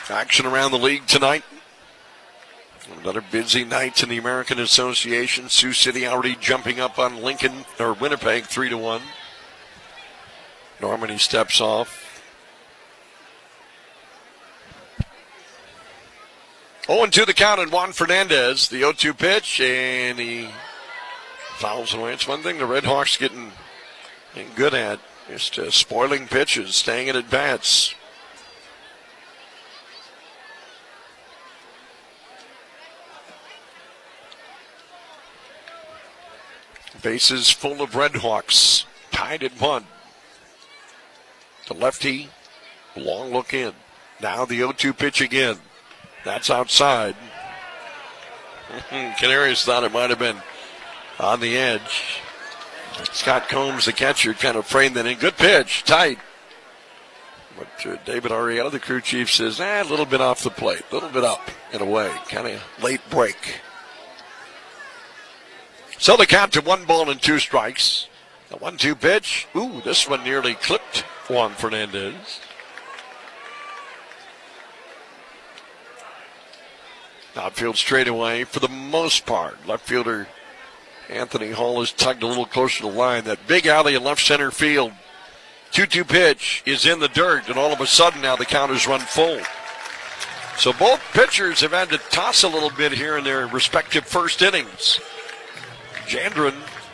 Action around the league tonight. Another busy night in the American Association. Sioux City already jumping up on Winnipeg 3-1. Normandy steps off. 0-2 the count on Juan Fernandez. The 0-2 pitch, and he fouls away. It's one thing the Red Hawks getting good at, just spoiling pitches, staying in at bats. Bases full of Red Hawks, tied at 1. The lefty, long look in. Now the 0-2 pitch again. That's outside. Canaries thought it might have been on the edge. Scott Combs, the catcher, kind of framed that in. Good pitch, tight. But David Arrieta, the crew chief, says, a little bit off the plate, a little bit up and away. Kind of late break. So the count to 1-2 strikes. The 1-2 pitch. Ooh, this one nearly clipped Juan Fernandez. Outfield straightaway for the most part. Left fielder Anthony Hall is tugged a little closer to the line. That big alley in left center field. 2-2 pitch is in the dirt, and all of a sudden now the count has run full. So both pitchers have had to toss a little bit here in their respective first innings. Jandren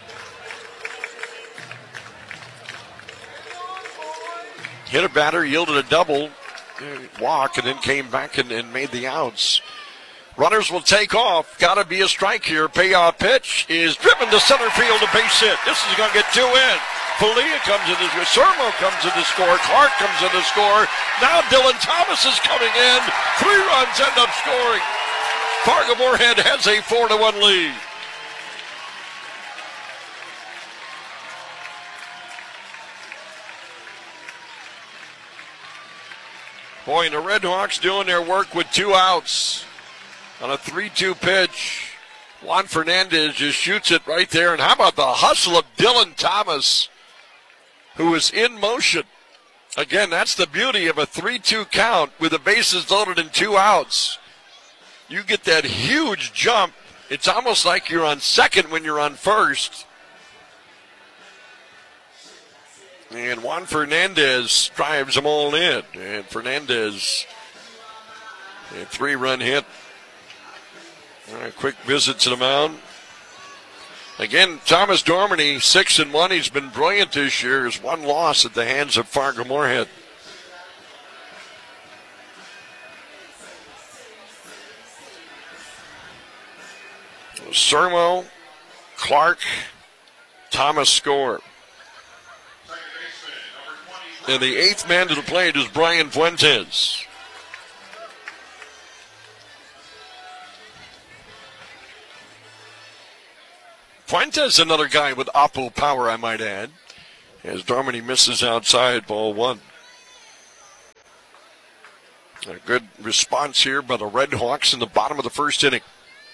hit a batter, yielded a double walk, and then came back and made the outs. Runners will take off. Got to be a strike here. Payoff pitch is driven to center field, a base hit. This is going to get 2 in. Falia comes in to score. Sermo comes in to score. Clark comes in to score. Now Dylan Thomas is coming in. 3 runs end up scoring. Fargo-Moorhead has a 4-1 lead. Boy, and the Red Hawks doing their work with 2 outs. On a 3-2 pitch, Juan Fernandez just shoots it right there. And how about the hustle of Dylan Thomas, who is in motion? Again, that's the beauty of a 3-2 count with the bases loaded and 2 outs. You get that huge jump. It's almost like you're on second when you're on first. And Juan Fernandez drives them all in. And Fernandez, a 3-run hit. A quick visit to the mound. Again, Thomas Dorminey, 6-1. He's been brilliant this year. His 1 loss at the hands of Fargo-Moorhead. Sermo, Clark, Thomas score. And the 8th man to the plate is Brian Fuentes. Fuentes, another guy with oppo power, I might add, as Dorminey misses outside, ball 1. A good response here by the Red Hawks in the bottom of the first inning.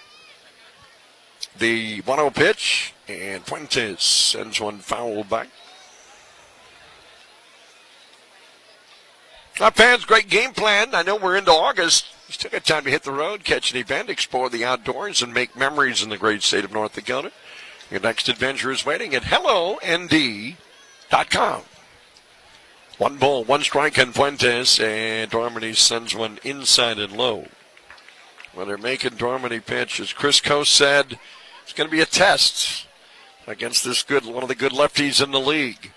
The 1-0 pitch, and Fuentes sends one foul back. Fans, great game plan. I know we're into August. You still got time to hit the road, catch an event, explore the outdoors, and make memories in the great state of North Dakota. Your next adventure is waiting at HelloND.com. 1 strike on Fuentes, and Dorminey sends one inside and low. Well, they're making Dorminey pitch. As Chris Coase said, it's going to be a test against this one of the good lefties in the league.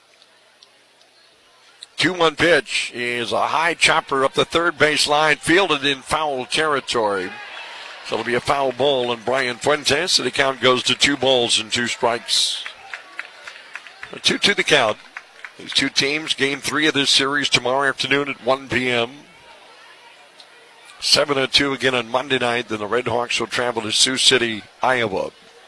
2-1 pitch is a high chopper up the third base line, fielded in foul territory. So it'll be a foul ball on Brian Fuentes, so the count goes to 2 balls and 2 strikes. 2-2 the count. These 2 teams, game 3 of this series tomorrow afternoon at 1 p.m. 7-2 again on Monday night. Then the Red Hawks will travel to Sioux City, Iowa.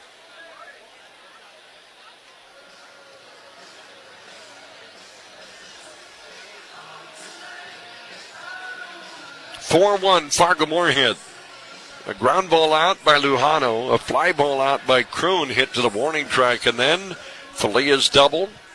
(4-1) Fargo-Moorhead. A ground ball out by Lujano, a fly ball out by Kroon, hit to the warning track, and then Falia's double,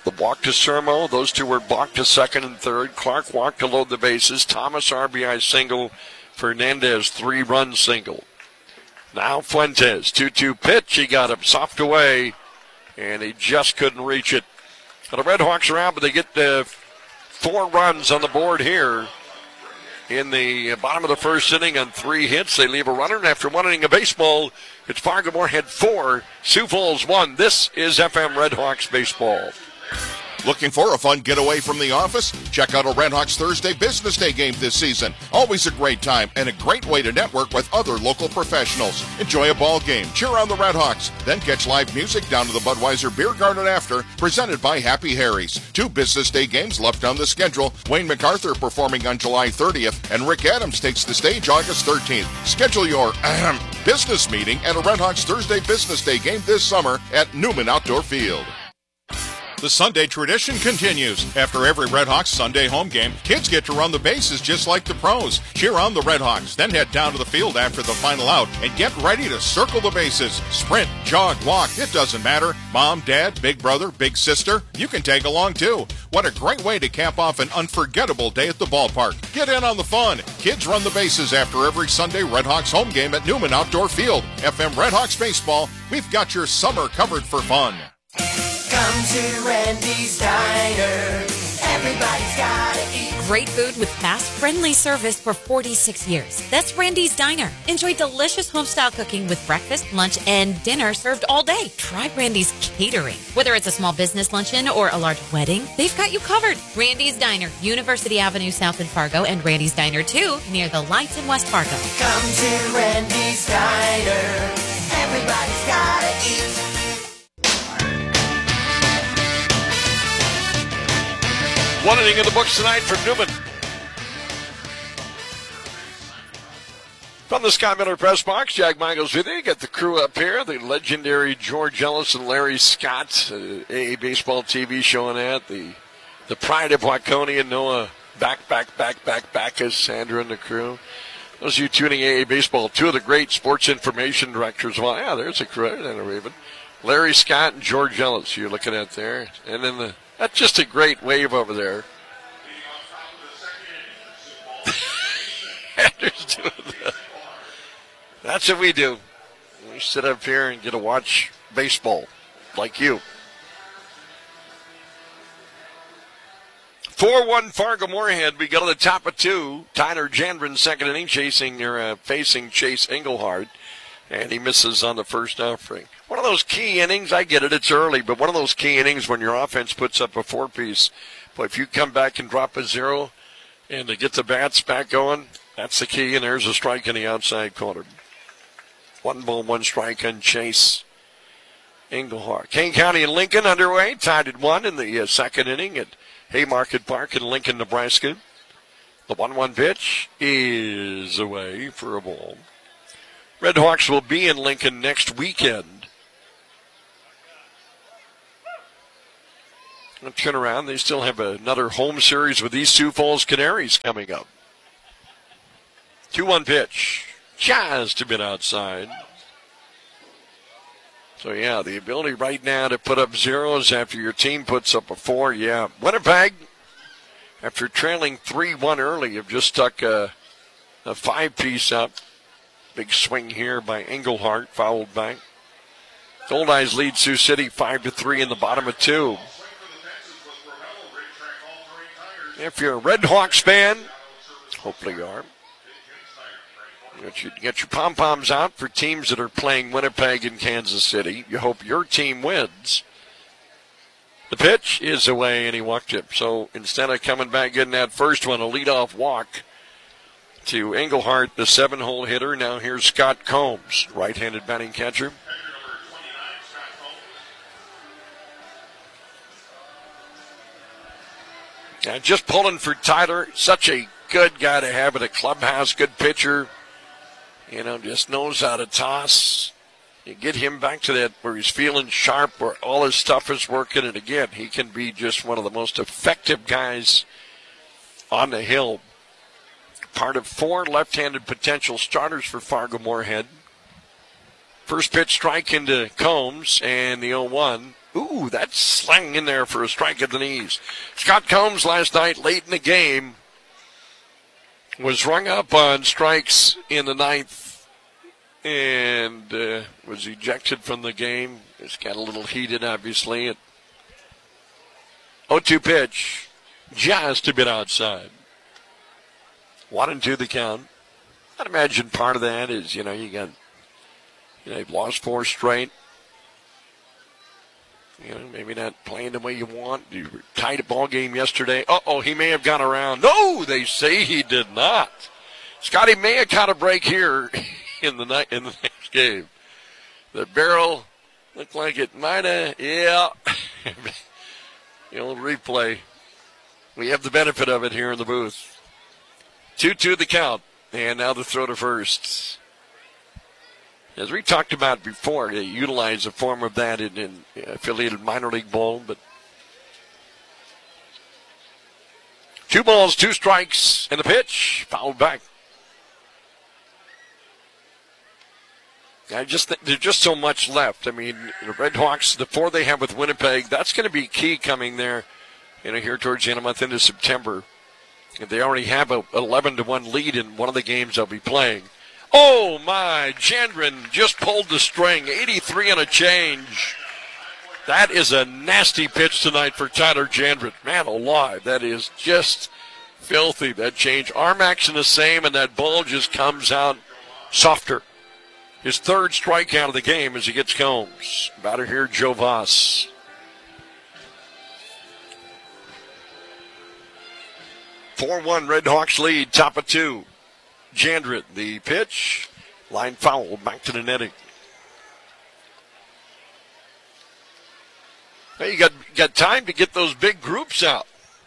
The walk to Sermo. Those two were balked to second and third. Clark walked to load the bases. Thomas RBI single. Fernandez 3-run single. Now Fuentes, 2-2 pitch. He got him soft away, and he just couldn't reach it. And the Red Hawks are out, but they get 4 runs on the board here in the bottom of the first inning on 3 hits. They leave a runner, and after 1 inning of baseball, it's Fargo Moorhead 4, Sioux Falls 1. This is FM Red Hawks baseball. Looking for a fun getaway from the office? Check out a Red Hawks Thursday Business Day game this season. Always a great time and a great way to network with other local professionals. Enjoy a ball game, cheer on the Red Hawks, then catch live music down to the Budweiser Beer Garden after, presented by Happy Harry's. 2 Business Day games left on the schedule. Wayne MacArthur performing on July 30th, and Rick Adams takes the stage August 13th. Schedule your business meeting at a Red Hawks Thursday Business Day game this summer at Newman Outdoor Field. The Sunday tradition continues. After every Red Hawks Sunday home game, kids get to run the bases just like the pros. Cheer on the Red Hawks, then head down to the field after the final out and get ready to circle the bases. Sprint, jog, walk, it doesn't matter. Mom, dad, big brother, big sister, you can tag along too. What a great way to cap off an unforgettable day at the ballpark. Get in on the fun. Kids run the bases after every Sunday Red Hawks home game at Newman Outdoor Field. FM Red Hawks Baseball, we've got your summer covered for fun. Come to Randy's Diner. Everybody's gotta eat. Great food with fast, friendly service for 46 years. That's Randy's Diner. Enjoy delicious home-style cooking with breakfast, lunch, and dinner served all day. Try Randy's Catering. Whether it's a small business luncheon or a large wedding, they've got you covered. Randy's Diner, University Avenue South in Fargo, and Randy's Diner 2 near the lights in West Fargo. Come to Randy's Diner. Everybody's gotta eat. One inning in the books tonight for Newman. From the Scott Miller Press Box, Jack Michaels with you. Got the crew up here. The legendary George Ellis and Larry Scott, AA Baseball TV show on that. The pride of Waconia, Noah Backus, Sandra and the crew. Those of you tuning AA Baseball, 2 of the great sports information directors. Well, yeah, there's a crew and a Raven. Larry Scott and George Ellis you're looking at there. And then that's just a great wave over there. That's what we do. We sit up here and get to watch baseball like you. 4-1 Fargo Moorhead. We go to the top of 2. Tyler Jandren, second inning, facing Chase Engelhardt. And he misses on the first offering. One of those key innings, I get it, it's early, but one of those key innings when your offense puts up a 4-piece. But if you come back and drop a 0 and to get the bats back going, that's the key, and there's a strike in the outside corner. 1 ball, 1 strike on Chase Engelhardt. Kane County and Lincoln underway, tied at 1 in the second inning at Haymarket Park in Lincoln, Nebraska. The 1-1 pitch is away for a ball. Red Hawks will be in Lincoln next weekend. And turn around, they still have another home series with these Sioux Falls Canaries coming up. 2-1 pitch. Just a bit outside. So, yeah, the ability right now to put up zeros after your team puts up a 4, yeah. Winnipeg, after trailing 3-1 early, have just stuck a 5-piece up. Big swing here by Engelhardt, fouled back. Gold Eyes lead Sioux City 5-3 in the bottom of 2. If you're a Red Hawks fan, hopefully you are, get your pom-poms out for teams that are playing Winnipeg and Kansas City. You hope your team wins. The pitch is away, and he walked it. So instead of coming back getting that first one, a leadoff walk to Engelhardt, the 7-hole hitter. Now here's Scott Combs, right-handed batting catcher. Just pulling for Tyler. Such a good guy to have at a clubhouse, good pitcher. You know, just knows how to toss. You get him back to that where he's feeling sharp, where all his stuff is working. And again, he can be just one of the most effective guys on the hill. Part of 4 left-handed potential starters for Fargo Moorhead. First pitch strike into Combs, and the 0-1 Ooh, that's slang in there for a strike at the knees. Scott Combs last night, late in the game, was rung up on strikes in the ninth and was ejected from the game. It's got a little heated, obviously. 0-2 pitch, just a bit outside. 1-2 the count. I'd imagine part of that is, you've lost 4 straight. Maybe not playing the way you want. You were tied a ball game yesterday. He may have gone around. No, they say he did not. Scotty may have caught a break here in the next game. The barrel looked like it might have, yeah. The old replay. We have the benefit of it here in the booth. 2-2 the count. And now the throw to first. As we talked about before, they utilize a form of that in affiliated minor league ball. But 2 balls, 2 strikes, and the pitch fouled back. There's just so much left. I mean, the Red Hawks, the 4 they have with Winnipeg, that's going to be key coming there, here towards the end of the month into September. They already have a 11-1 lead in one of the games they'll be playing. Oh, my. Jandren just pulled the string. 83 and a change. That is a nasty pitch tonight for Tyler Jandren. Man alive, that is just filthy, that change. Arm action the same, and that ball just comes out softer. His 3rd strikeout of the game as he gets Combs. Batter here, Joe Voss. (4-1) Red Hawks lead, top of 2. Jandren, the pitch, line foul, back to the netting. Hey, you got time to get those big groups out.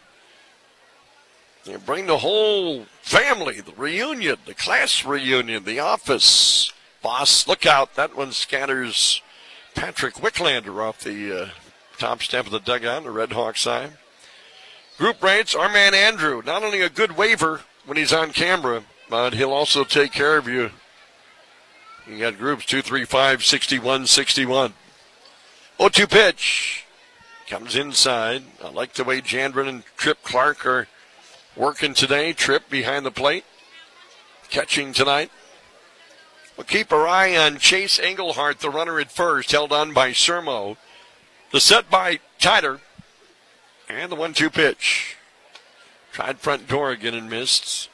You bring the whole family, the reunion, the class reunion, the office. Boss, look out, that one scatters Patrick Wicklander off the top step of the dugout on the Red Hawk side. Group rates, our man Andrew, not only a good waiver when he's on camera, but he'll also take care of you. You got groups 2, 3, 5, 61, 61. 0-2 pitch. Comes inside. I like the way Jandren and Trip Clark are working today. Trip behind the plate. Catching tonight. We'll keep our eye on Chase Engelhardt, the runner at first, held on by Sermo. The set by Tyler. And the 1-2 pitch. Tried front door again and missed.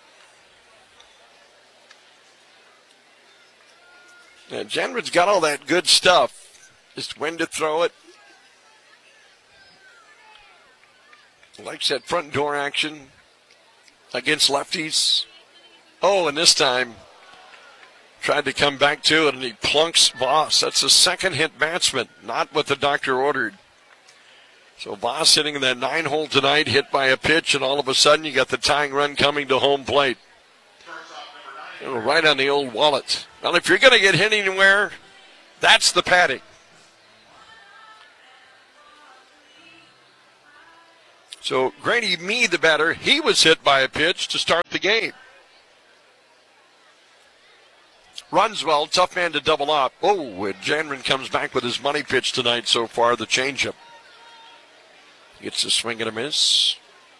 Now, Jandren's got all that good stuff. Just when to throw it. Likes that front door action against lefties. Oh, and this time tried to come back to it, and he plunks Voss. That's the second hit batsman, not what the doctor ordered. So Voss hitting in that 9-hole tonight, hit by a pitch, and all of a sudden you got the tying run coming to home plate. Right on the old wallet. Well, if you're going to get hit anywhere, that's the padding. So Grady Mee, the batter, he was hit by a pitch to start the game. Runs well, tough man to double up. Oh, and Jandren comes back with his money pitch tonight so far, the changeup. Gets a swing and a miss.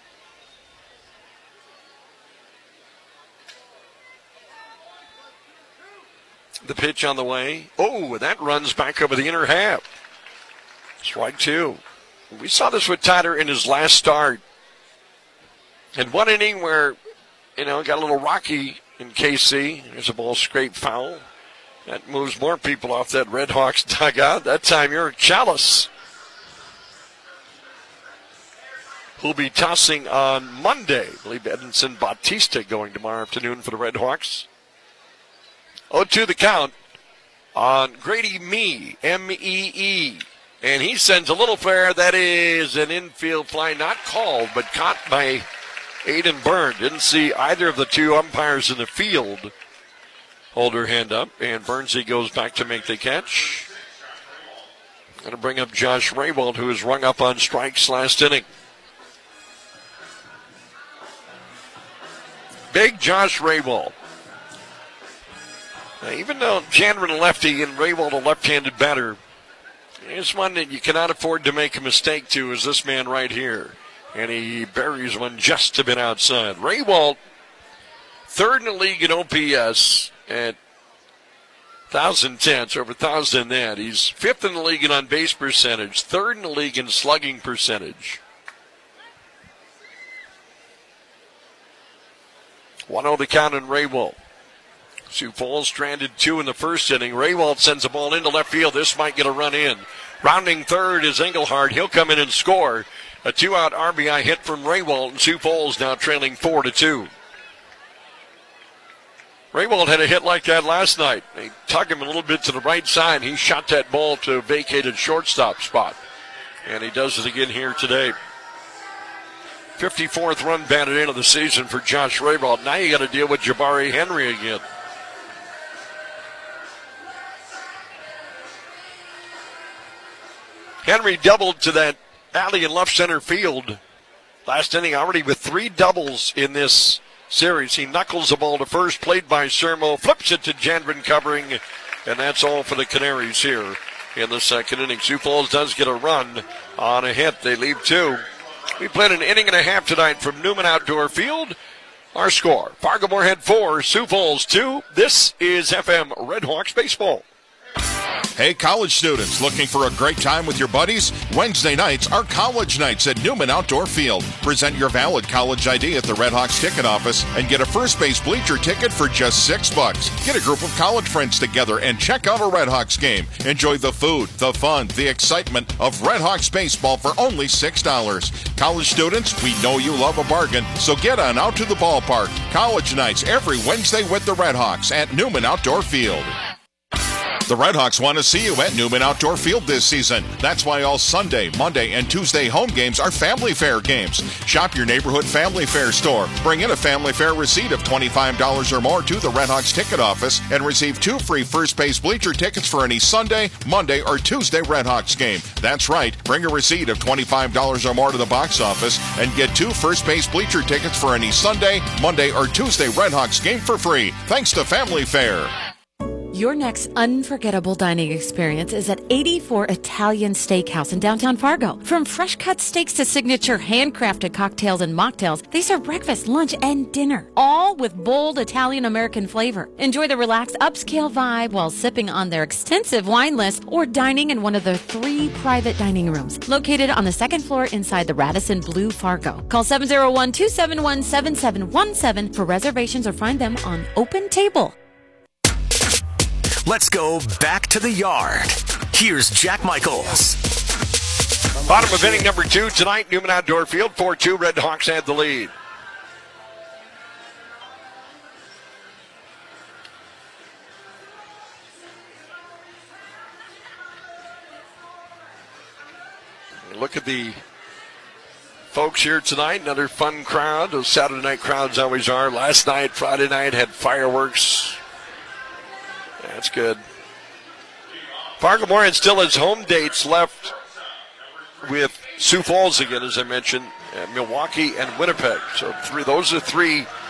The pitch on the way. Oh, that runs back over the inner half. Strike 2. We saw this with Tyler in his last start. And one inning where, got a little rocky in KC. There's a ball scraped foul. That moves more people off that Red Hawks dugout. That time you're Chalice, who'll be tossing on Monday. I believe Edinson Bautista going tomorrow afternoon for the Red Hawks. 0-2 the count on Grady Mee, M-E-E. And he sends a little flare. That is an infield fly, not called, but caught by Aiden Byrne. Didn't see either of the two umpires in the field hold her hand up. And Burnsy goes back to make the catch. Going to bring up Josh Raywald, who was rung up on strikes last inning. Big Josh Raywald. Now, even though Jandren a lefty and Raywald a left-handed batter, Here's one that you cannot afford to make a mistake to, is this man right here. And he buries one just a bit outside. Ray Walt, third in the league in OPS at 1,010, over 1,000 net. He's fifth in the league in on-base percentage, third in the league in slugging percentage. 1-0 the count in Ray Walt. Sioux Falls stranded 2 in the first inning. Ray Walt sends the ball into left field. This might get a run in. Rounding third is Engelhardt. He'll come in and score. A 2-out RBI hit from Ray Walt, and Sioux Falls now trailing 4-2. Ray Walt had a hit like that last night. They tugged him a little bit to the right side. He shot that ball to a vacated shortstop spot. And he does it again here today. 54th run batted into the season for Josh Raywalt. Now you got to deal with Jabari Henry again. Henry doubled to that alley in left center field last inning, already with 3 doubles in this series. He knuckles the ball to first, played by Sermo, flips it to Janvin covering, and that's all for the Canaries here in the second inning. Sioux Falls does get a run on a hit. They leave 2. We played an inning and a half tonight from Newman Outdoor Field. Our score, Fargo Moorhead 4, Sioux Falls 2. This is FM Red Hawks Baseball. Hey, college students, looking for a great time with your buddies? Wednesday nights are college nights at Newman Outdoor Field. Present your valid college ID at the Red Hawks ticket office and get a first base bleacher ticket for just $6. Get a group of college friends together and check out a Red Hawks game. Enjoy the food, the fun, the excitement of Red Hawks baseball for only $6. College students, we know you love a bargain, so get on out to the ballpark. College nights every Wednesday with the Red Hawks at Newman Outdoor Field. The Red Hawks want to see you at Newman Outdoor Field this season. That's why all Sunday, Monday, and Tuesday home games are Family Fair games. Shop your neighborhood Family Fair store. Bring in a Family Fair receipt of $25 or more to the Red Hawks ticket office and receive 2 free first base bleacher tickets for any Sunday, Monday, or Tuesday Red Hawks game. That's right. Bring a receipt of $25 or more to the box office and get 2 first base bleacher tickets for any Sunday, Monday, or Tuesday Red Hawks game for free. Thanks to Family Fair. Your next unforgettable dining experience is at 84 Italian Steakhouse in downtown Fargo. From fresh cut steaks to signature handcrafted cocktails and mocktails, they serve breakfast, lunch, and dinner, all with bold Italian-American flavor. Enjoy the relaxed upscale vibe while sipping on their extensive wine list or dining in one of their 3 private dining rooms located on the 2nd floor inside the Radisson Blu Fargo. Call 701-271-7717 for reservations or find them on Open Table. Let's go back to the yard. Here's Jack Michaels. Bottom of inning number 2 tonight, Newman Outdoor Field, 4-2. Red Hawks had the lead. Look at the folks here tonight. Another fun crowd. Those Saturday night crowds always are. Last night, Friday night, had fireworks. That's good. Fargo Moorhead still has home dates left with Sioux Falls again, as I mentioned, Milwaukee and Winnipeg. So those are 3